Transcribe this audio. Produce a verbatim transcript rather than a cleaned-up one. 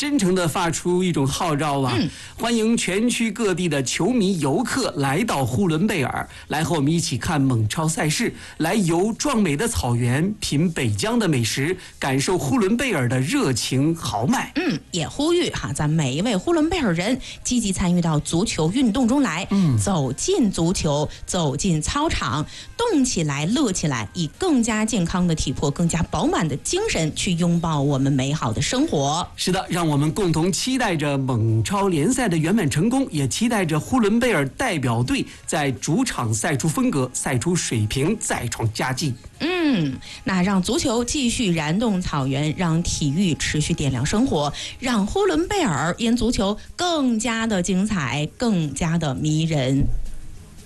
真诚地发出一种号召啊， 嗯、 欢迎全区各地的球迷游客来到呼伦贝尔，来和我们一起看蒙超赛事，来游壮美的草原，品北疆的美食，感受呼伦贝尔的热情豪迈。 嗯，也呼吁哈，咱每一位呼伦贝尔人积极参与到足球运动中来，嗯，走进足球，走进操场，动起来，乐起来，以更加健康的体魄、更加饱满的精神去拥抱我们美好的生活。 是的，让我们共同期待着蒙超联赛的圆满成功，也期待着呼伦贝尔代表队在主场赛出风格，赛出水平，再创佳绩。 嗯，那让足球继续燃动草原，让体育持续点亮生活，让呼伦贝尔因足球更加的精彩，更加的迷人。